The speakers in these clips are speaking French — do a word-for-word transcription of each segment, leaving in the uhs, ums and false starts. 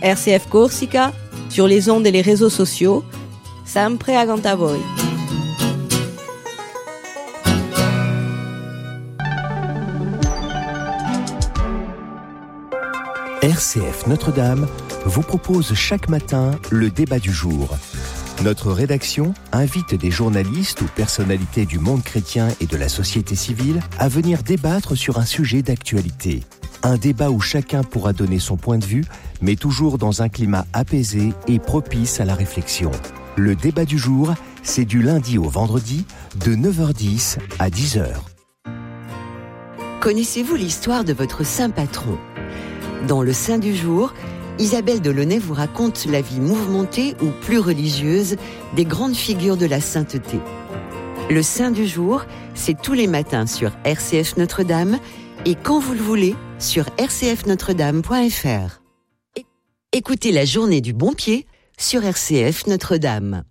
R C F Corsica, sur les ondes et les réseaux sociaux, sempre accanto a voi. R C F Notre-Dame vous propose chaque matin le débat du jour. Notre rédaction invite des journalistes ou personnalités du monde chrétien et de la société civile à venir débattre sur un sujet d'actualité. Un débat où chacun pourra donner son point de vue, mais toujours dans un climat apaisé et propice à la réflexion. Le débat du jour, c'est du lundi au vendredi, de neuf heures dix à dix heures. Connaissez-vous l'histoire de votre saint patron ? Dans le Saint du jour, Isabelle Delaunay vous raconte la vie mouvementée ou plus religieuse des grandes figures de la sainteté. Le Saint du jour, c'est tous les matins sur R C F Notre-Dame et quand vous le voulez sur r c f notre dame point f r. Écoutez la journée du bon pied sur R C F Notre-Dame.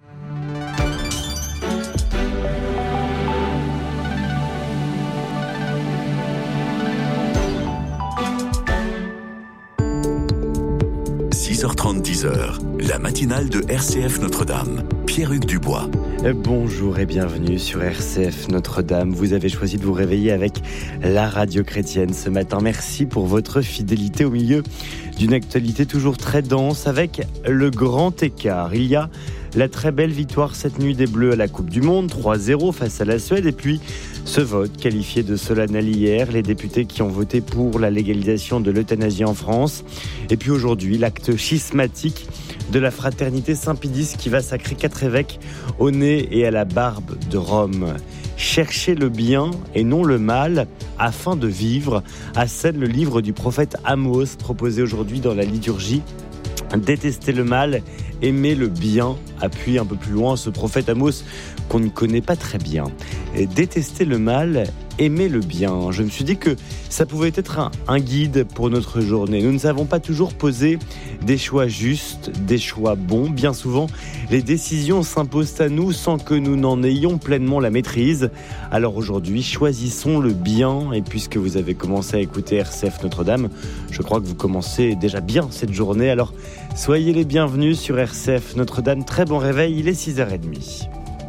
six heures trente, dix heures, la matinale de R C F Notre-Dame. Pierre-Hugues Dubois. Bonjour et bienvenue sur R C F Notre-Dame. Vous avez choisi de vous réveiller avec la radio chrétienne ce matin. Merci pour votre fidélité au milieu d'une actualité toujours très dense avec le grand écart. Il y a la très belle victoire cette nuit des Bleus à la Coupe du Monde, trois zéro face à la Suède. Et puis ce vote qualifié de solennel hier, les députés qui ont voté pour la légalisation de l'euthanasie en France. Et puis aujourd'hui, l'acte schismatique de la fraternité Saint-Pédis qui va sacrer quatre évêques au nez et à la barbe de Rome. Chercher le bien et non le mal afin de vivre, assène le livre du prophète Amos proposé aujourd'hui dans la liturgie. Détester le mal, aimer le bien, appuie un peu plus loin ce prophète Amos qu'on ne connaît pas très bien. Et détester le mal, aimer le bien. Je me suis dit que ça pouvait être un, un guide pour notre journée. Nous ne savons pas toujours poser des choix justes, des choix bons. Bien souvent, les décisions s'imposent à nous sans que nous n'en ayons pleinement la maîtrise. Alors aujourd'hui, choisissons le bien. Et puisque vous avez commencé à écouter R C F Notre-Dame, je crois que vous commencez déjà bien cette journée. Alors soyez les bienvenus sur R C F Notre-Dame. Très bon réveil, il est six heures trente.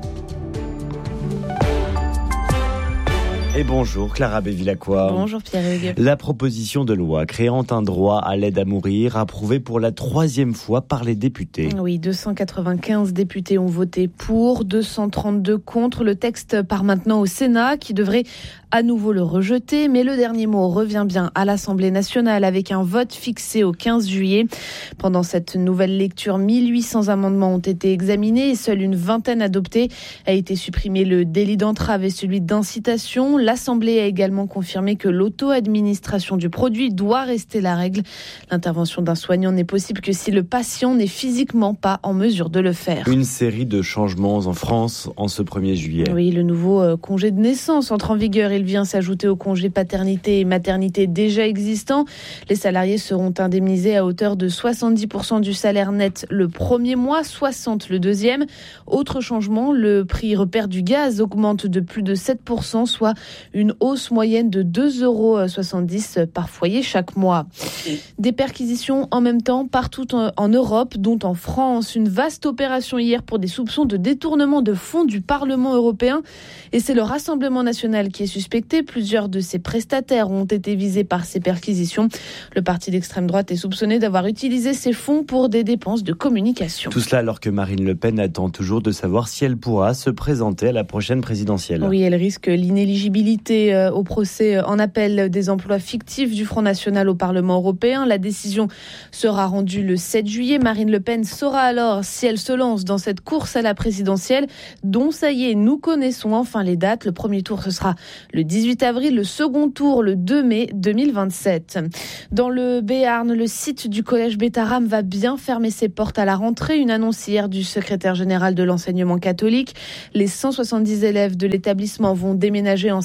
Et bonjour Clara Bévilacqua. Bonjour Pierre-Hugues. La proposition de loi créant un droit à l'aide à mourir approuvée pour la troisième fois par les députés. Oui, deux cent quatre-vingt-quinze députés ont voté pour, deux cent trente-deux contre. Le texte part maintenant au Sénat qui devrait à nouveau le rejeter, mais le dernier mot revient bien à l'Assemblée nationale avec un vote fixé au quinze juillet. Pendant cette nouvelle lecture, mille huit cents amendements ont été examinés et seule une vingtaine adoptés. A été supprimé le délit d'entrave et celui d'incitation. L'Assemblée a également confirmé que l'auto-administration du produit doit rester la règle. L'intervention d'un soignant n'est possible que si le patient n'est physiquement pas en mesure de le faire. Une série de changements en France en ce premier juillet. Oui, le nouveau euh, congé de naissance entre en vigueur. Il vient s'ajouter au congé paternité et maternité déjà existants. Les salariés seront indemnisés à hauteur de soixante-dix pour cent du salaire net le premier mois, soixante pour cent le deuxième. Autre changement, le prix repère du gaz augmente de plus de sept pour cent, soit une hausse moyenne de deux euros soixante-dix par foyer chaque mois. Des perquisitions en même temps partout en Europe, dont en France. Une vaste opération hier pour des soupçons de détournement de fonds du Parlement européen. Et c'est le Rassemblement national qui est suspecté. Plusieurs de ses prestataires ont été visés par ces perquisitions. Le parti d'extrême droite est soupçonné d'avoir utilisé ces fonds pour des dépenses de communication. Tout cela alors que Marine Le Pen attend toujours de savoir si elle pourra se présenter à la prochaine présidentielle. Oui, elle risque l'inéligibilité au procès en appel des emplois fictifs du Front National au Parlement européen. La décision sera rendue le sept juillet. Marine Le Pen saura alors si elle se lance dans cette course à la présidentielle dont, ça y est, nous connaissons enfin les dates. Le premier tour, ce sera le dix-huit avril, le second tour le deux mai deux mille vingt-sept. Dans le Béarn, le site du collège Bétharam va bien fermer ses portes à la rentrée. Une annonce hier du secrétaire général de l'enseignement catholique. Les cent soixante-dix élèves de l'établissement vont déménager en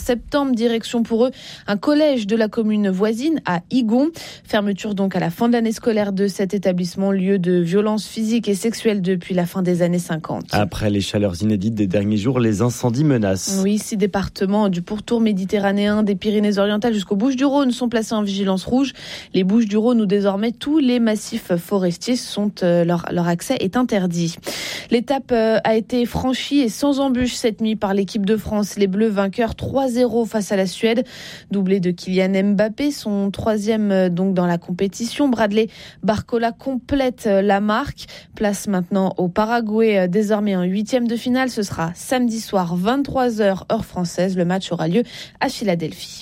septembre. Direction pour eux un collège de la commune voisine à Igon. Fermeture donc à la fin de l'année scolaire de cet établissement, lieu de violences physiques et sexuelles depuis la fin des années cinquante. Après les chaleurs inédites des derniers jours, les incendies menacent. Oui, six départements du pourtour méditerranéen, des Pyrénées-Orientales jusqu'aux Bouches-du-Rhône sont placés en vigilance rouge. Les Bouches-du-Rhône où désormais tous les massifs forestiers sont, euh, leur, leur accès est interdit. L'étape euh, a été franchie et sans embûche cette nuit par l'équipe de France. Les Bleus vainqueurs trois zéro face à la Suède. Doublé de Kylian Mbappé, son troisième euh, donc dans la compétition. Bradley Barcola complète euh, la marque. Place maintenant au Paraguay, euh, désormais en huitième de finale. Ce sera samedi soir, vingt-trois heures, heure française. Le match aura lieu à Philadelphie.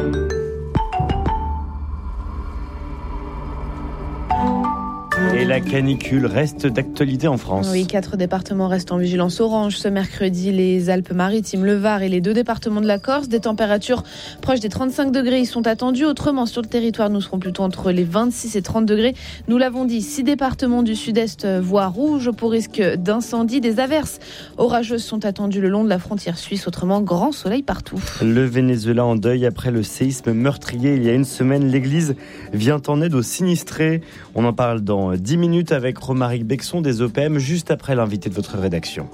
Et la canicule reste d'actualité en France. Oui, quatre départements restent en vigilance orange ce mercredi. Les Alpes-Maritimes, le Var et les deux départements de la Corse. Des températures proches des trente-cinq degrés y sont attendues. Autrement, sur le territoire, nous serons plutôt entre les vingt-six et trente degrés. Nous l'avons dit, six départements du sud-est voient rouge pour risque d'incendie. Des averses orageuses sont attendues le long de la frontière suisse. Autrement, grand soleil partout. Le Venezuela en deuil après le séisme meurtrier il y a une semaine. L'Église vient en aide aux sinistrés. On en parle dans dix minutes avec Romaric Bexon des O P M, juste après l'invité de votre rédaction.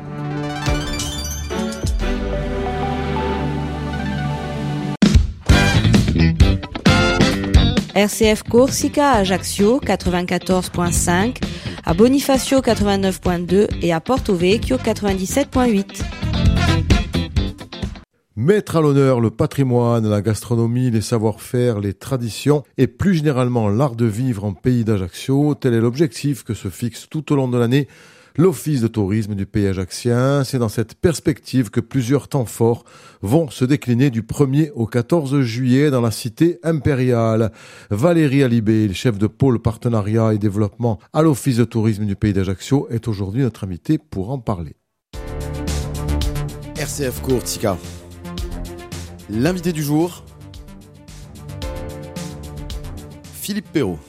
R C F Corsica à Ajaccio quatre-vingt-quatorze virgule cinq, à Bonifacio quatre-vingt-neuf virgule deux et à Porto Vecchio quatre-vingt-dix-sept virgule huit. Mettre à l'honneur le patrimoine, la gastronomie, les savoir-faire, les traditions et plus généralement l'art de vivre en pays d'Ajaccio, tel est l'objectif que se fixe tout au long de l'année l'Office de tourisme du pays ajaccien. C'est dans cette perspective que plusieurs temps forts vont se décliner du premier au quatorze juillet dans la cité impériale. Valérie Alibé, chef de pôle partenariat et développement à l'Office de tourisme du pays d'Ajaccio, est aujourd'hui notre invitée pour en parler. R C F Corsica. L'invité du jour, Philippe Perrault.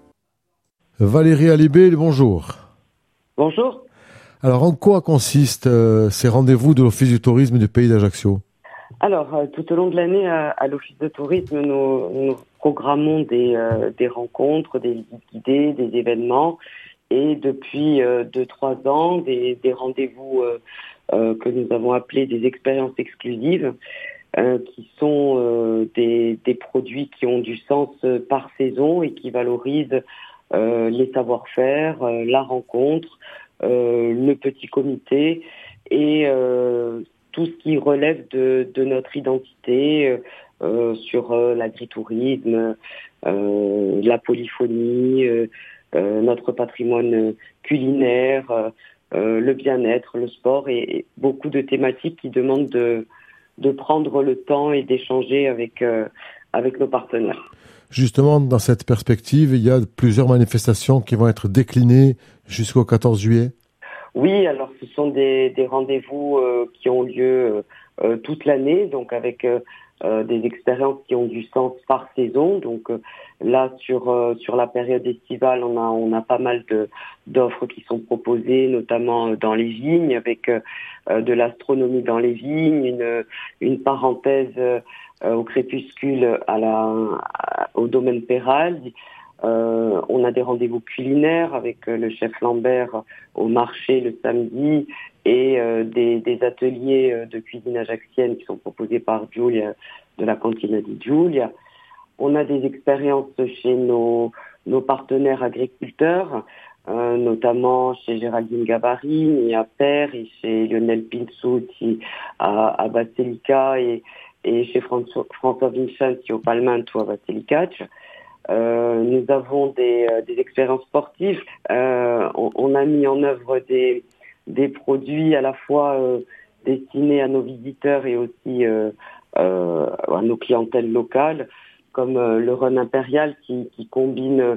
Valérie Alibé, bonjour. Bonjour. Alors, en quoi consistent euh, ces rendez-vous de l'Office du tourisme du pays d'Ajaccio ? Alors, euh, tout au long de l'année, à, à l'Office de tourisme, nous, nous programmons des, euh, des rencontres, des visites guidées, des événements, et depuis euh, deux trois ans, des, des rendez-vous euh, euh, que nous avons appelés des expériences exclusives, euh, qui sont euh, des, des produits qui ont du sens euh, par saison et qui valorisent euh, les savoir-faire, euh, la rencontre, euh, le petit comité et euh, tout ce qui relève de, de notre identité euh, sur euh, l'agritourisme, euh, la polyphonie, euh, euh, notre patrimoine culinaire, euh, le bien-être, le sport et, et beaucoup de thématiques qui demandent de, de prendre le temps et d'échanger avec, euh, avec nos partenaires. Justement, dans cette perspective, il y a plusieurs manifestations qui vont être déclinées jusqu'au quatorze juillet. Oui, alors ce sont des, des rendez-vous euh, qui ont lieu euh, toute l'année, donc avec euh, euh, des expériences qui ont du sens par saison. Donc euh, là, sur euh, sur la période estivale, on a on a pas mal de d'offres qui sont proposées, notamment dans les vignes, avec euh, de l'astronomie dans les vignes, une une parenthèse euh, au crépuscule à la à, au domaine Péral. Euh, on a des rendez-vous culinaires avec euh, le chef Lambert au marché le samedi et euh, des, des ateliers euh, de cuisine ajaccienne qui sont proposés par Giulia de la Cantina di Giulia. On a des expériences chez nos, nos partenaires agriculteurs, euh, notamment chez Géraldine Gabarini à Père et chez Lionel Pinzuti à, à Basilicata et, et chez François, François Vincenti au Palmanto à Basilicata. Euh, nous avons des, euh, des expériences sportives. Euh, on, on a mis en œuvre des, des produits à la fois euh, destinés à nos visiteurs et aussi euh, euh, à nos clientèles locales, comme euh, le Run Impérial qui, qui combine euh,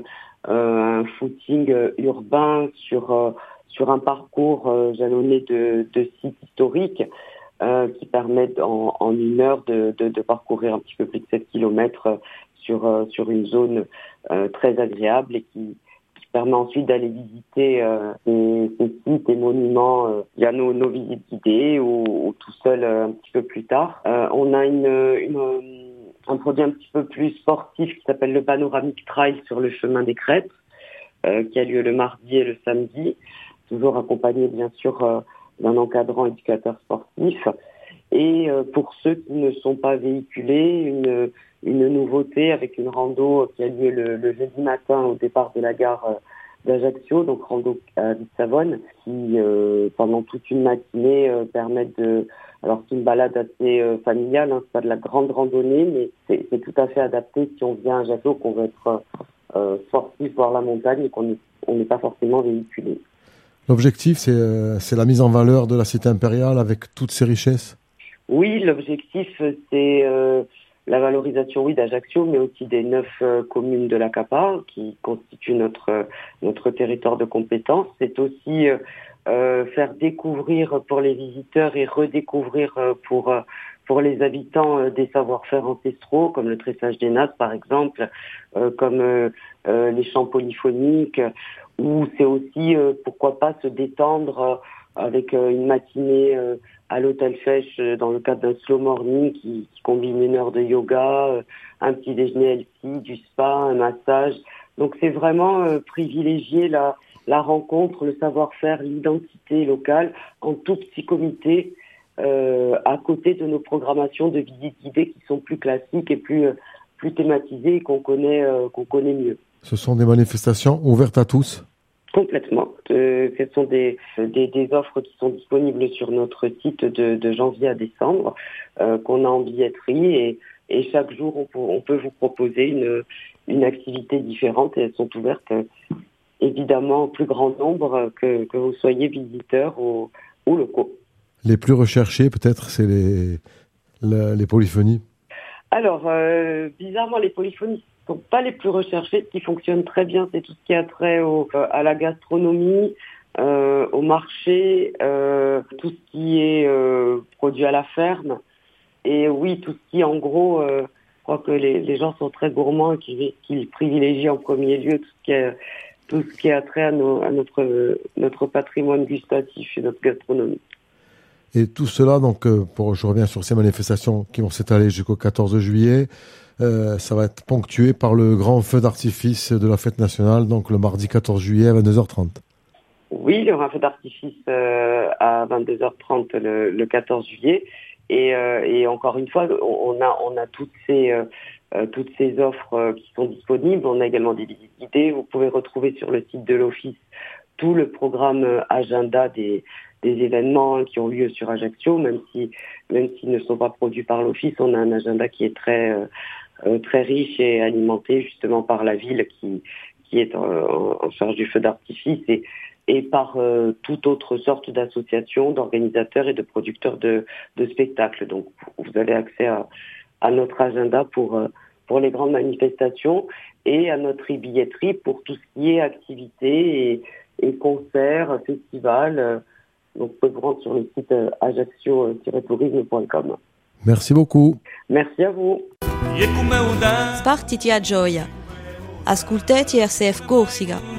un footing urbain sur euh, sur un parcours euh, jalonné de, de sites historiques euh, qui permettent en, en une heure de, de, de parcourir un petit peu plus de sept kilomètres sur, euh, sur une zone euh, très agréable et qui, qui permet ensuite d'aller visiter euh, ces, ces sites et monuments euh, via nos, nos visites guidées ou, ou tout seul euh, un petit peu plus tard. Euh, on a une, une, un produit un petit peu plus sportif qui s'appelle le Panoramic Trail sur le chemin des Crêtes, euh, qui a lieu le mardi et le samedi, toujours accompagné bien sûr euh, d'un encadrant éducateur sportif. Et euh, pour ceux qui ne sont pas véhiculés, une, une nouveauté avec une rando qui a lieu le, le jeudi matin au départ de la gare euh, d'Ajaccio, donc rando à Vite-Savonne, qui euh, pendant toute une matinée euh, permet de... Alors c'est une balade assez euh, familiale, hein, c'est pas de la grande randonnée, mais c'est, c'est tout à fait adapté si on vient à Ajaccio, qu'on veut être euh, sportif, voir la montagne et qu'on n'est on n'est pas forcément véhiculé. L'objectif, c'est, euh, c'est la mise en valeur de la cité impériale avec toutes ses richesses? Oui, l'objectif, c'est euh, la valorisation, oui, d'Ajaccio, mais aussi des neuf euh, communes de l'A C A P A qui constituent notre euh, notre territoire de compétence. C'est aussi euh, euh, faire découvrir pour les visiteurs et redécouvrir euh, pour euh, pour les habitants euh, des savoir-faire ancestraux, comme le tressage des nattes, par exemple, euh, comme euh, euh, les chants polyphoniques, ou c'est aussi, euh, pourquoi pas, se détendre euh, avec euh, une matinée euh, à l'hôtel Fèche euh, dans le cadre d'un slow morning qui, qui combine une heure de yoga, euh, un petit déjeuner healthy, du spa, un massage. Donc c'est vraiment euh, privilégier la, la rencontre, le savoir-faire, l'identité locale en tout petit comité euh, à côté de nos programmations de visites guidées qui sont plus classiques et plus, euh, plus thématisées et qu'on connaît, euh, qu'on connaît mieux. Ce sont des manifestations ouvertes à tous? Complètement. Euh, ce sont des, des, des offres qui sont disponibles sur notre site de, de janvier à décembre, euh, qu'on a en billetterie et, et chaque jour on peut, on peut vous proposer une, une activité différente et elles sont ouvertes euh, évidemment au plus grand nombre, que, que vous soyez visiteurs ou, ou locaux. Les plus recherchés peut-être, c'est les, la, les polyphonies? Alors, euh, bizarrement, les polyphonies ne sont pas les plus recherchés. Ce qui fonctionne très bien, c'est tout ce qui a trait au, euh, à la gastronomie, euh, au marché, euh, tout ce qui est euh, produit à la ferme. Et oui, tout ce qui, en gros, euh, je crois que les, les gens sont très gourmands et qu'ils, qu'ils privilégient en premier lieu tout ce qui est, tout ce qui a trait à, nos, à notre, notre patrimoine gustatif et notre gastronomie. Et tout cela, donc, pour, je reviens sur ces manifestations qui vont s'étaler jusqu'au quatorze juillet, euh, ça va être ponctué par le grand feu d'artifice de la fête nationale, donc le mardi quatorze juillet à vingt-deux heures trente. Oui, il y aura un feu d'artifice euh, à vingt-deux heures trente le, le quatorze juillet. Et, euh, et encore une fois, on a, on a toutes ces, euh, toutes ces offres euh, qui sont disponibles. On a également des visites guidées. Vous pouvez retrouver sur le site de l'Office tout le programme euh, agenda des, des événements qui ont lieu sur Ajaccio, même si, même s'ils ne sont pas produits par l'Office, on a un agenda qui est très, euh, très riche et alimenté justement par la ville qui, qui est en, en charge du feu d'artifice et, et par euh, toute autre sorte d'associations, d'organisateurs et de producteurs de, de spectacles. Donc, vous avez accès à, à notre agenda pour, euh, pour les grandes manifestations et à notre e-billetterie pour tout ce qui est activités et, et concerts, festivals. Donc, vous pouvez vous rendre sur le site ajaccio tiret tourisme point com. Merci beaucoup. Merci à vous. Spartiti a gioia. Ascoltati R C F Corsica.